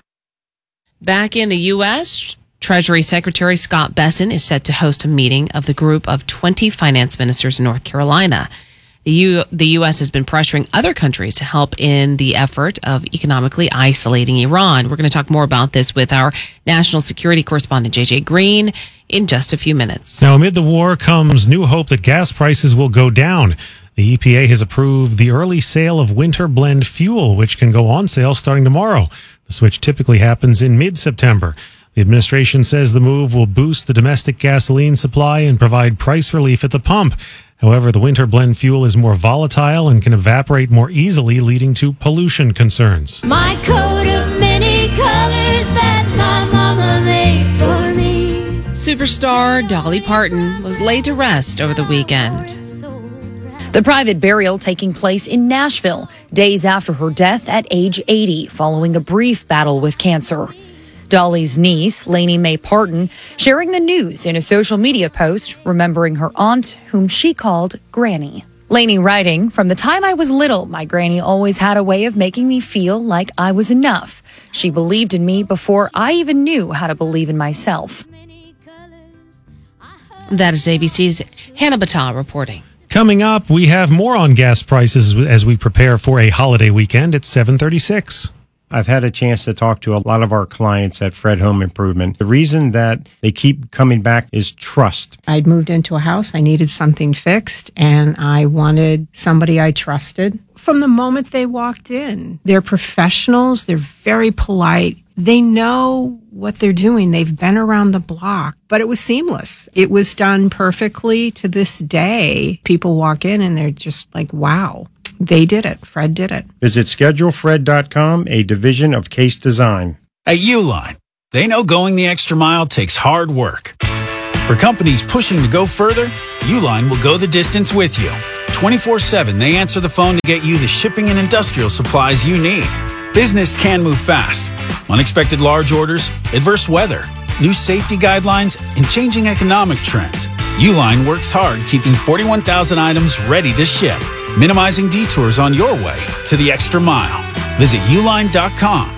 Back in the U S, Treasury Secretary Scott Bessent is set to host a meeting of the group of twenty finance ministers in North Carolina. The, U- the U S has been pressuring other countries to help in the effort of economically isolating Iran. We're going to talk more about this with our national security correspondent, J J Green, in just a few minutes. Now, amid the war comes new hope that gas prices will go down. The E P A has approved the early sale of winter blend fuel, which can go on sale starting tomorrow. The switch typically happens in mid-September. The administration says the move will boost the domestic gasoline supply and provide price relief at the pump. However, the winter blend fuel is more volatile and can evaporate more easily, leading to pollution concerns. My coat of many colors that my mama made for me. Superstar Dolly Parton was laid to rest over the weekend. The private burial taking place in Nashville, days after her death at age eighty, following a brief battle with cancer. Dolly's niece, Lainey Mae Parton, sharing the news in a social media post, remembering her aunt, whom she called Granny. Lainey writing, "From the time I was little, my granny always had a way of making me feel like I was enough. She believed in me before I even knew how to believe in myself." That is A B C's Hannah Battah reporting. Coming up, we have more on gas prices as we prepare for a holiday weekend at seven thirty-six. I've had a chance to talk to a lot of our clients at Fred Home Improvement. The reason that they keep coming back is trust. I'd moved into a house. I needed something fixed, and I wanted somebody I trusted. From the moment they walked in, they're professionals. They're very polite. They know what they're doing. They've been around the block, but it was seamless. It was done perfectly to this day. People walk in and they're just like, wow, they did it. Fred did it. Visit schedule fred dot com, a division of Case Design. At Uline, they know going the extra mile takes hard work. For companies pushing to go further, Uline will go the distance with you. twenty-four seven, they answer the phone to get you the shipping and industrial supplies you need. Business can move fast. Unexpected large orders, adverse weather, new safety guidelines, and changing economic trends. Uline works hard keeping forty-one thousand items ready to ship, minimizing detours on your way to the extra mile. Visit uline dot com.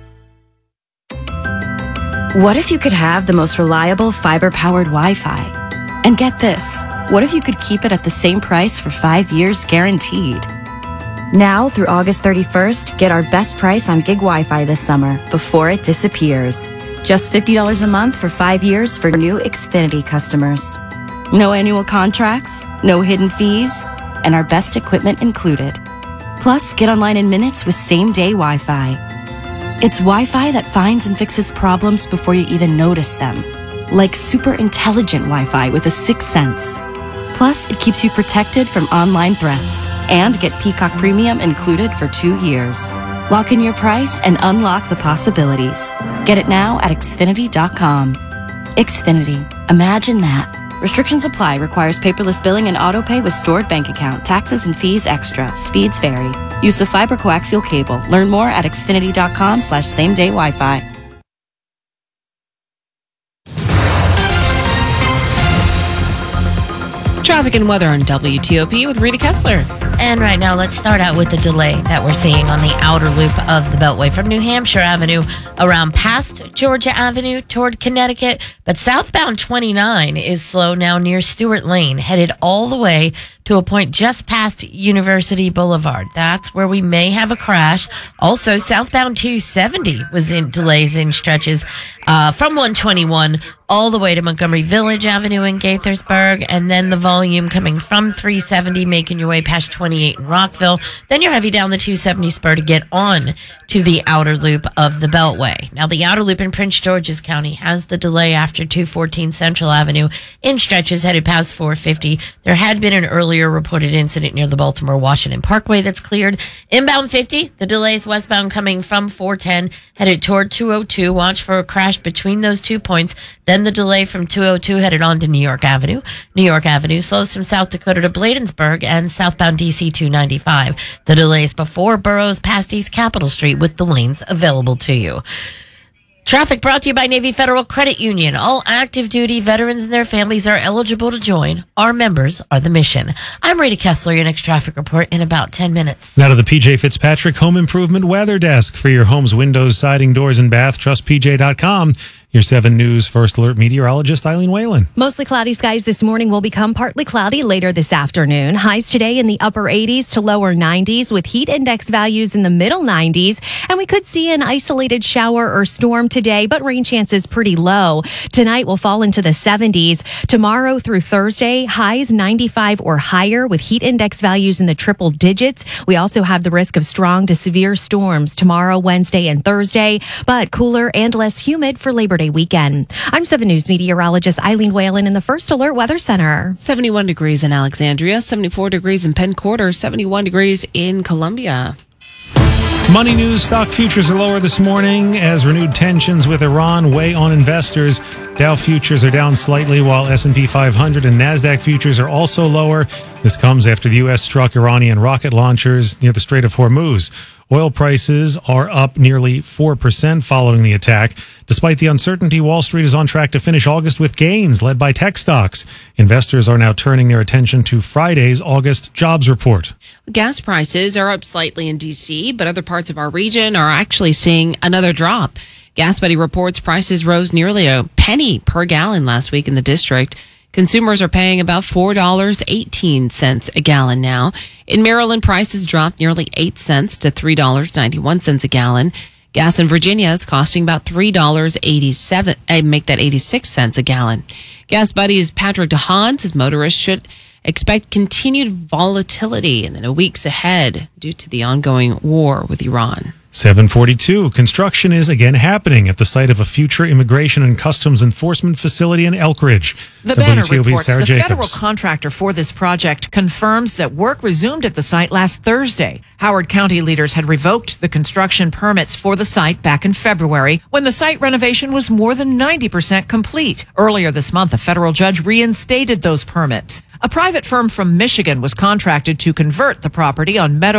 What if you could have the most reliable fiber-powered Wi-Fi? And get this, what if you could keep it at the same price for five years guaranteed? Now through August thirty-first, get our best price on gig Wi-Fi this summer before it disappears. Just fifty dollars a month for five years for new Xfinity customers. No annual contracts, no hidden fees, and our best equipment included. Plus, get online in minutes with same-day Wi-Fi. It's Wi-Fi that finds and fixes problems before you even notice them. Like super intelligent Wi-Fi with a sixth sense. Plus, it keeps you protected from online threats. And get Peacock Premium included for two years. Lock in your price and unlock the possibilities. Get it now at Xfinity dot com. Xfinity. Imagine that. Restrictions apply. Requires paperless billing and autopay with stored bank account. Taxes and fees extra. Speeds vary. Use of fiber coaxial cable. Learn more at Xfinity dot com slash same day Wi-Fi. Traffic and weather on W T O P with Rita Kessler. And right now, let's start out with the delay that we're seeing on the outer loop of the Beltway from New Hampshire Avenue around past Georgia Avenue toward Connecticut. But southbound twenty-nine is slow now near Stewart Lane, headed all the way to a point just past University Boulevard. That's where we may have a crash. Also, southbound two seventy was in delays in stretches uh, from one twenty-one all the way to Montgomery Village Avenue in Gaithersburg, and then the volume coming from three seventy, making your way past twenty-eight in Rockville. Then you're heavy down the two seventy spur to get on to the outer loop of the Beltway. Now, the outer loop in Prince George's County has the delay after two fourteen Central Avenue in stretches headed past four fifty. There had been an earlier reported incident near the Baltimore-Washington Parkway that's cleared. Inbound fifty, the delays westbound coming from four ten, headed toward two oh two. Watch for a crash between those two points. Then the delay from two oh two headed on to New York Avenue. New York Avenue slows from South Dakota to Bladensburg and southbound D C two ninety-five. The delays before Burroughs past East Capitol Street with the lanes available to you. Traffic brought to you by Navy Federal Credit Union. All active duty veterans and their families are eligible to join. Our members are the mission. I'm Rita Kessler, your next traffic report in about ten minutes. Now to the P J Fitzpatrick Home Improvement Weather Desk. For your home's windows, siding, doors, and bath, trust P J dot com. Your seven News First Alert meteorologist Eileen Whalen. Mostly cloudy skies this morning will become partly cloudy later this afternoon. Highs today in the upper eighties to lower nineties with heat index values in the middle nineties. And we could see an isolated shower or storm today, but rain chances pretty low. Tonight will fall into the seventies. Tomorrow through Thursday, highs ninety-five or higher with heat index values in the triple digits. We also have the risk of strong to severe storms tomorrow, Wednesday, and Thursday, but cooler and less humid for Labor Day weekend. I'm seven News meteorologist Eileen Whalen in the First Alert Weather Center. seventy-one degrees in Alexandria, seventy-four degrees in Penn Quarter, seventy-one degrees in Columbia. Money news, stock futures are lower this morning as renewed tensions with Iran weigh on investors. Dow futures are down slightly, while S and P five hundred and NASDAQ futures are also lower. This comes after the U S struck Iranian rocket launchers near the Strait of Hormuz. Oil prices are up nearly four percent following the attack. Despite the uncertainty, Wall Street is on track to finish August with gains led by tech stocks. Investors are now turning their attention to Friday's August jobs report. Gas prices are up slightly in D C, but other parts of our region are actually seeing another drop. GasBuddy reports prices rose nearly a penny per gallon last week in the district. Consumers are paying about four dollars and eighteen cents a gallon now. In Maryland, prices dropped nearly eight cents to three dollars and ninety-one cents a gallon. Gas in Virginia is costing about three dollars and eighty-seven cents, I make that eighty-six cents a gallon. GasBuddy's Patrick DeHaan says motorists should expect continued volatility in the weeks ahead due to the ongoing war with Iran. seven forty-two. Construction is again happening at the site of a future Immigration and Customs Enforcement facility in Elkridge. The Banner W T O B's reports Sarah the Jacobs. federal contractor for this project confirms that work resumed at the site last Thursday. Howard County leaders had revoked the construction permits for the site back in February when the site renovation was more than ninety percent complete. Earlier this month, a federal judge reinstated those permits. A private firm from Michigan was contracted to convert the property on Meadow